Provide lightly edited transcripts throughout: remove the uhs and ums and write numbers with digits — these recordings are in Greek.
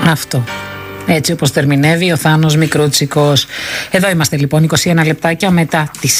Αυτό. Έτσι όπως τερμινεύει ο Θάνος Μικρούτσικος. Εδώ είμαστε λοιπόν 21 λεπτάκια μετά τις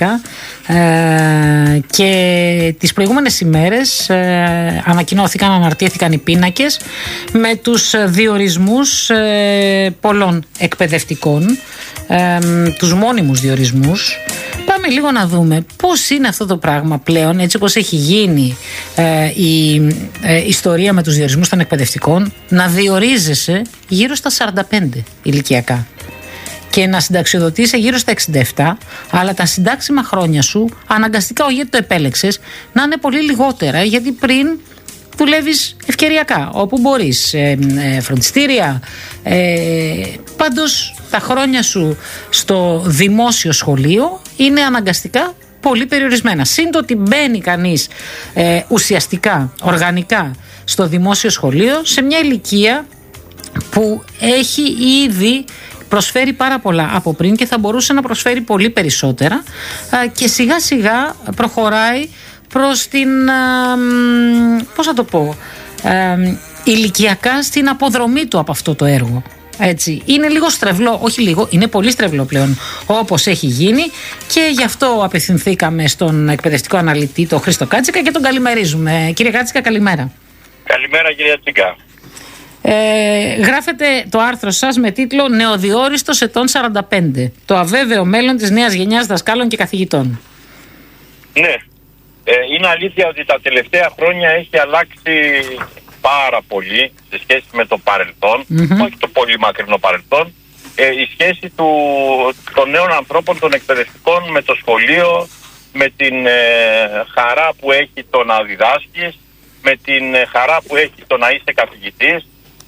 11 και τις προηγούμενες ημέρες αναρτήθηκαν οι πίνακες με τους διορισμούς πολλών εκπαιδευτικών, τους μόνιμους διορισμούς. Πάμε λίγο να δούμε πώς είναι αυτό το πράγμα πλέον, έτσι όπως έχει γίνει η ιστορία με τους διορισμούς των εκπαιδευτικών, να διορίζεσαι γύρω στα 45 ηλικιακά και να συνταξιοδοτείσαι γύρω στα 67, αλλά τα συντάξιμα χρόνια σου αναγκαστικά, όχι γιατί το επέλεξες, να είναι πολύ λιγότερα, γιατί πριν δουλεύεις ευκαιριακά όπου μπορείς, φροντιστήρια, πάντως τα χρόνια σου στο δημόσιο σχολείο είναι αναγκαστικά πολύ περιορισμένα. Σύν το ότι μπαίνει κανείς ουσιαστικά, οργανικά στο δημόσιο σχολείο σε μια ηλικία που έχει ήδη προσφέρει πάρα πολλά από πριν και θα μπορούσε να προσφέρει πολύ περισσότερα και σιγά σιγά προχωράει προς την, πώς θα το πω, ηλικιακά στην αποδρομή του από αυτό το έργο. Έτσι. Είναι λίγο στρεβλό, όχι λίγο, είναι πολύ στρεβλό πλέον όπως έχει γίνει και γι' αυτό απευθυνθήκαμε στον εκπαιδευτικό αναλυτή, τον Χρήστο Κάτσικα, και τον καλημερίζουμε. Κύριε Κάτσικα, καλημέρα. Καλημέρα κυρία Τσίκα. Γράφετε το άρθρο σας με τίτλο «Νεοδιόριστος ετών 45. Το αβέβαιο μέλλον της νέας γενιάς δασκάλων και καθηγητών». Ναι, είναι αλήθεια ότι τα τελευταία χρόνια έχει αλλάξει πάρα πολύ σε σχέση με το παρελθόν, όχι το πολύ μακρινό παρελθόν, η σχέση των νέων ανθρώπων, των εκπαιδευτικών με το σχολείο, με την χαρά που έχει το να διδάσκεις, με την χαρά που έχει το να είσαι καθηγητής,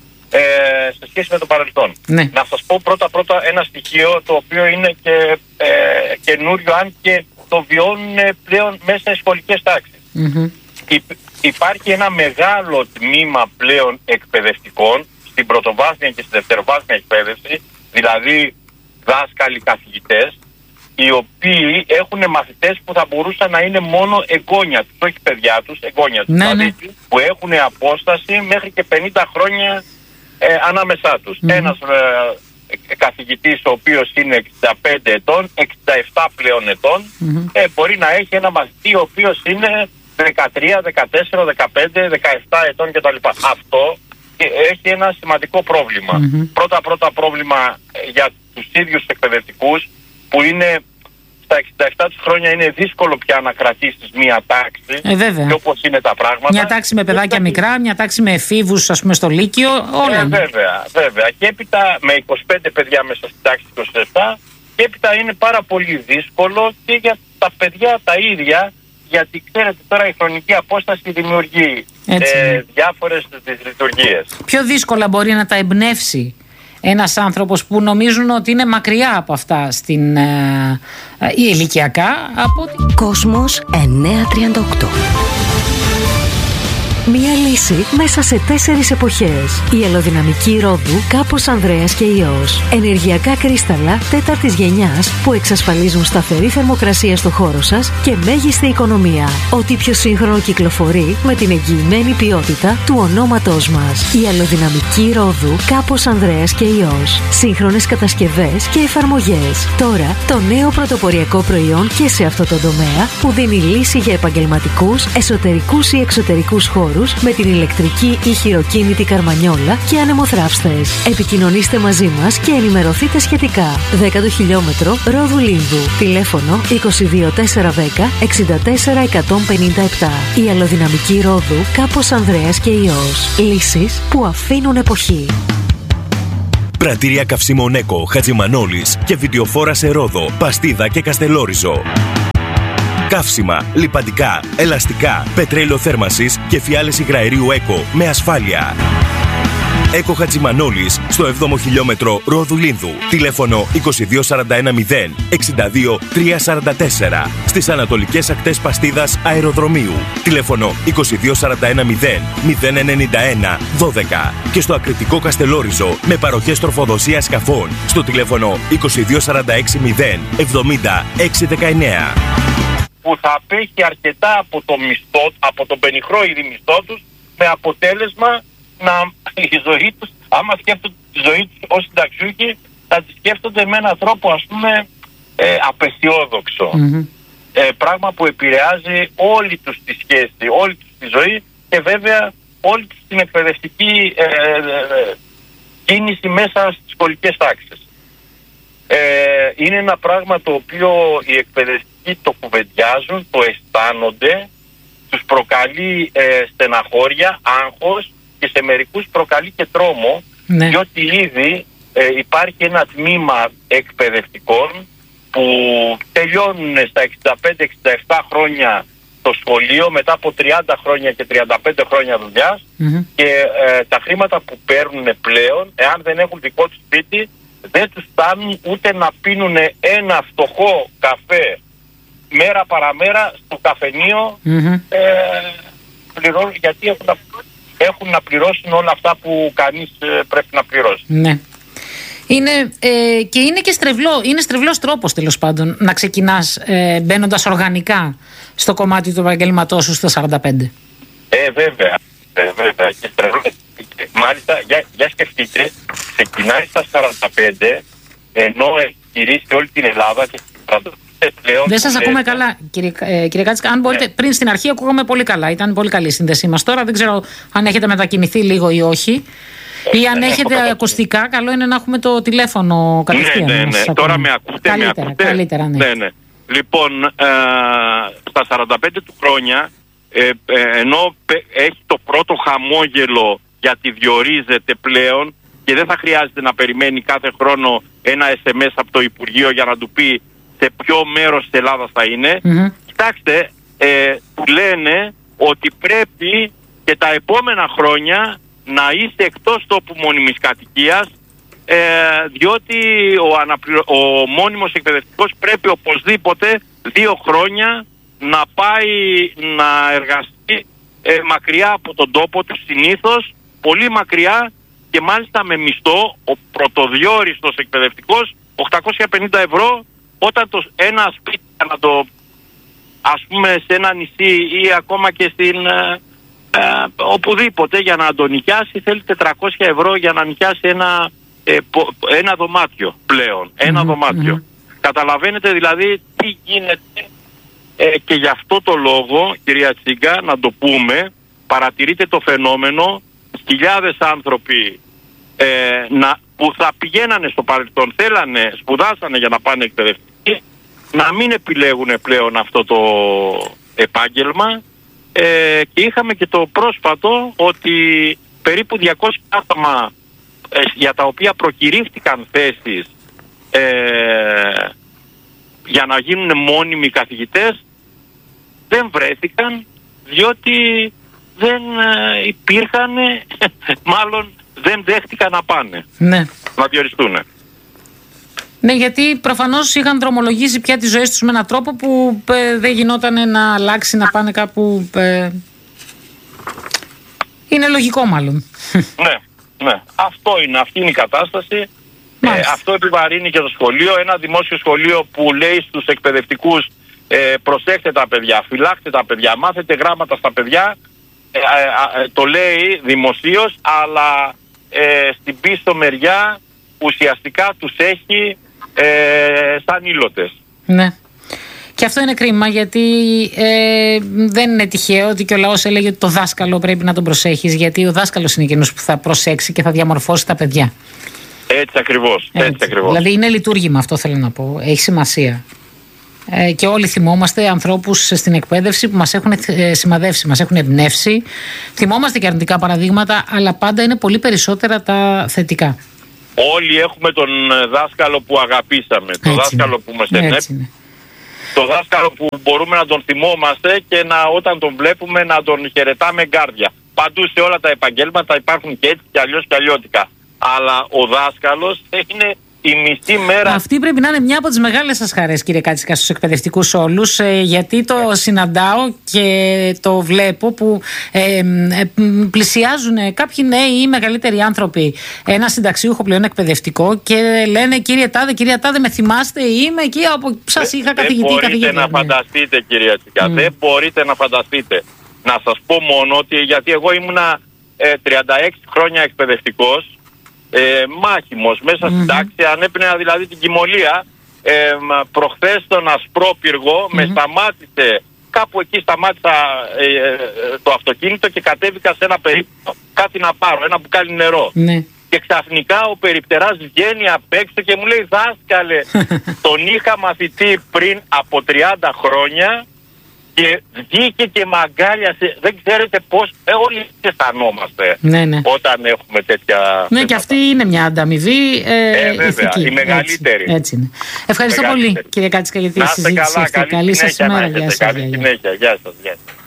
σε σχέση με το παρελθόν. Ναι. Να σας πω πρώτα ένα στοιχείο το οποίο είναι και καινούριο, αν και το βιώνουν πλέον μέσα στις σχολικές τάξεις. Υπάρχει ένα μεγάλο τμήμα πλέον εκπαιδευτικών στην πρωτοβάθμια και στη δευτεροβάθμια εκπαίδευση, δηλαδή δάσκαλοι, καθηγητές, οι οποίοι έχουν μαθητές που θα μπορούσαν να είναι μόνο εγγόνια τους, όχι παιδιά τους, εγγόνια τους, δηλαδή που έχουν απόσταση μέχρι και 50 χρόνια ανάμεσά τους. Ένας καθηγητής ο οποίος είναι 65 ετών, 67 πλέον ετών, μπορεί να έχει ένα μαθητή ο οποίος είναι 13, 14, 15, 17 ετών κτλ. Αυτό έχει ένα σημαντικό πρόβλημα. Πρώτα πρόβλημα για τους ίδιους εκπαιδευτικούς, που είναι στα 67 τους χρόνια είναι δύσκολο πια να κρατήσεις μία τάξη. Βέβαια. Και όπως είναι τα πράγματα. Μια τάξη με παιδάκια μικρά, μια τάξη με εφήβους, ας πούμε, στο Λύκειο, όλα. Βέβαια. Και έπειτα με 25 παιδιά μέσα στην τάξη 27, και έπειτα είναι πάρα πολύ δύσκολο και για τα παιδιά τα ίδια, γιατί ξέρετε τώρα η χρονική απόσταση δημιουργεί διάφορες λειτουργίες. Πιο δύσκολα μπορεί να τα εμπνεύσει ένας άνθρωπος που νομίζουν ότι είναι μακριά από αυτά στην ηλικιακά από... Κόσμος 938. Μία λύση μέσα σε 4 εποχές. Η αλλοδυναμική ρόδου Κάπος Ανδρέας και Υιός. Ενεργειακά κρίσταλα 4ης γενιάς που εξασφαλίζουν σταθερή θερμοκρασία στο χώρο σας και μέγιστη οικονομία. Ό,τι πιο σύγχρονο κυκλοφορεί με την εγγυημένη ποιότητα του ονόματός μας. Η αλλοδυναμική ρόδου Κάπος Ανδρέας και Υιός. Σύγχρονες κατασκευές και εφαρμογές. Τώρα το νέο πρωτοποριακό προϊόν και σε αυτό το τομέα που δίνει λύση για επαγγελματικούς, εσωτερικούς ή εξωτερικούς χώρους με την ηλεκτρική ή χειροκίνητη καρμανιόλα και ανεμοθράυστες. Επικοινωνήστε μαζί μας και ενημερωθείτε σχετικά. 10ο χιλιόμετρο Ρόδου Λίνδου. Τηλέφωνο 22410 64157. Η αλλοδυναμική ρόδου Κάπος Ανδρέας και Υιός. Λύσεις που αφήνουν εποχή. Πρατήρια καυσίμων ΕΚΟ, Χατζημανόλης και βιντεοφόρα σε Ρόδο, Παστίδα και Καστελόριζο. Καύσιμα, λιπαντικά, ελαστικά, πετρέλαιο θέρμανσης και φιάλες υγραερίου ΕΚΟ με ασφάλεια. ΕΚΟ Χατζημανόλης στο 7ο χιλιόμετρο Ρόδου Λίνδου. Τηλέφωνο 22410 62 344. Στις ανατολικές ακτές Παστίδας Αεροδρομίου. Τηλέφωνο 22410 091 12. Και στο ακριτικό Καστελόριζο με παροχές τροφοδοσίας σκαφών στο τηλέφωνο 22460 70 619. Που θα απέχει αρκετά από το μισθό, από τον πενιχρό ήδη μισθό τους, με αποτέλεσμα η ζωή τους άμα σκέφτονται τη ζωή τους ως συνταξιούχοι, θα τη σκέφτονται με έναν τρόπο, ας πούμε, απεσιόδοξο. Πράγμα που επηρεάζει όλη τους τη σχέση, όλη τους τη ζωή και βέβαια όλη τους την εκπαιδευτική κίνηση μέσα στις σχολικές τάξεις. Είναι ένα πράγμα το οποίο οι εκπαιδευτικοί το κουβεντιάζουν, το αισθάνονται, τους προκαλεί στεναχώρια, άγχος και σε μερικούς προκαλεί και τρόμο, διότι ήδη υπάρχει ένα τμήμα εκπαιδευτικών που τελειώνουν στα 65-67 χρόνια το σχολείο μετά από 30 χρόνια και 35 χρόνια δουλειάς και τα χρήματα που παίρνουν πλέον, εάν δεν έχουν δικό τους σπίτι, δεν τους φτάνουν ούτε να πίνουν ένα φτωχό καφέ μέρα παραμέρα στο καφενείο, γιατί έχουν να πληρώσουν όλα αυτά που κανείς πρέπει να πληρώσει. Ναι. Και είναι και στρεβλός τρόπος, τέλος πάντων, να ξεκινάς μπαίνοντας οργανικά στο κομμάτι του επαγγελματός σου στα 45. Βέβαια. Και μάλιστα, για σκεφτείτε, ξεκινάει στα 45, ενώ γυρίσει όλη την Ελλάδα και στα 45 πλέον... Δεν σας ακούμε καλά, κύριε Κάτσικα. Αν μπορείτε, πριν στην αρχή ακούγαμε πολύ καλά, ήταν πολύ καλή η σύνδεσή μας. Τώρα δεν ξέρω αν έχετε μετακινηθεί λίγο ή όχι. Ή αν έχετε ακουστικά, καλό είναι να έχουμε το τηλέφωνο κατευθείαν. Ναι. Τώρα με ακούτε. Καλύτερα, ναι. Λοιπόν, στα 45 του χρόνια, ενώ έχει το πρώτο χαμόγελο γιατί διορίζεται πλέον και δεν θα χρειάζεται να περιμένει κάθε χρόνο ένα SMS από το Υπουργείο για να του πει σε ποιο μέρος της Ελλάδας θα είναι, κοιτάξτε, του λένε ότι πρέπει και τα επόμενα χρόνια να είστε εκτός τόπου μόνιμης κατοικίας, διότι ο μόνιμος εκπαιδευτικός πρέπει οπωσδήποτε 2 χρόνια να πάει να εργαστεί μακριά από τον τόπο του, συνήθως πολύ μακριά, και μάλιστα με μισθό, ο πρωτοδιόριστος εκπαιδευτικός 850 ευρώ, όταν ένα σπίτι, να το, ας πούμε, σε ένα νησί ή ακόμα και στην οπουδήποτε για να το νοικιάσει θέλει 400 ευρώ για να νοικιάσει ένα δωμάτιο πλέον. Ένα δωμάτιο. Καταλαβαίνετε δηλαδή τι γίνεται, και γι' αυτό το λόγο, κυρία Τσίγκα, να το πούμε, παρατηρείτε το φαινόμενο, χιλιάδες άνθρωποι που θα πηγαίνανε στο παρελθόν, σπουδάσανε για να πάνε εκπαιδευτικοί, να μην επιλέγουν πλέον αυτό το επάγγελμα, και είχαμε και το πρόσφατο ότι περίπου 200 άτομα για τα οποία προκηρύχθηκαν θέσεις για να γίνουν μόνιμοι καθηγητές δεν βρέθηκαν, διότι δεν υπήρχαν, μάλλον δεν δέχτηκαν να πάνε, να διοριστούν. Ναι, γιατί προφανώς είχαν δρομολογήσει πια τη ζωή τους με έναν τρόπο που δεν γινόταν να αλλάξει, να πάνε κάπου. Είναι λογικό μάλλον. Ναι. Αυτή είναι η κατάσταση. Αυτό επιβαρύνει και το σχολείο. Ένα δημόσιο σχολείο που λέει στους εκπαιδευτικούς προσέχτε τα παιδιά, φυλάξτε τα παιδιά, μάθετε γράμματα στα παιδιά, το λέει δημοσίως, αλλά στην πίσω μεριά ουσιαστικά τους έχει σαν ήλωτες. Ναι. Και αυτό είναι κρίμα, γιατί δεν είναι τυχαίο ότι και ο λαός έλεγε ότι το δάσκαλο πρέπει να τον προσέχεις, γιατί ο δάσκαλος είναι εκείνος που θα προσέξει και θα διαμορφώσει τα παιδιά. Έτσι ακριβώς. Δηλαδή είναι λειτουργήμα, αυτό θέλω να πω. Έχει σημασία. Και όλοι θυμόμαστε ανθρώπους στην εκπαίδευση που μας έχουν σημαδεύσει, μας έχουν εμπνεύσει. Θυμόμαστε και αρνητικά παραδείγματα, αλλά πάντα είναι πολύ περισσότερα τα θετικά. Όλοι έχουμε τον δάσκαλο που αγαπήσαμε, τον δάσκαλο που μας ενέπνευσε, τον δάσκαλο που μπορούμε να τον θυμόμαστε και όταν τον βλέπουμε να τον χαιρετάμε εγκάρδια. Παντού σε όλα τα επαγγέλματα υπάρχουν και έτσι και αλλιώς και αλλιώτικα. Αλλά ο δάσκαλος είναι η μισή μέρα. Αυτή πρέπει να είναι μια από τις μεγάλες σας χαρές, κύριε Κάτσικα, στους εκπαιδευτικούς όλους, γιατί το συναντάω και το βλέπω που πλησιάζουν κάποιοι νέοι ή μεγαλύτεροι άνθρωποι ένα συνταξιούχο πλέον εκπαιδευτικό και λένε κύριε Τάδε, με θυμάστε, είμαι εκεί από σας είχα καθηγητή. Δεν μπορείτε να φανταστείτε, κυρία Τσίκα, δεν μπορείτε να φανταστείτε. Να σας πω μόνο ότι γιατί εγώ ήμουνα 36 χρόνια εκπαιδευτικός μάχημος μέσα στην τάξη, ανέπνεα δηλαδή την κοιμωλία. Προχθές τον Ασπρόπυργο με σταμάτησε, κάπου εκεί σταμάτησα το αυτοκίνητο και κατέβηκα σε ένα περίπτωμα, κάτι να πάρω, ένα μπουκάλι νερό. Και ξαφνικά ο περιπτεράς βγαίνει απ' έξω και μου λέει, δάσκαλε, τον είχα μαθητή πριν από 30 χρόνια και βγήκε και μαγκάλιασε. Δεν ξέρετε πώς όλοι αισθανόμαστε όταν έχουμε τέτοια... Ναι, και αυτή είναι μια ανταμοιβή βέβαια, η μεγαλύτερη. Έτσι είναι. Ευχαριστώ πολύ, κύριε Κάτσικα, για τη συζήτηση αυτή. Καλή σας ημέρα. Καλή συνέχεια. Γεια σας.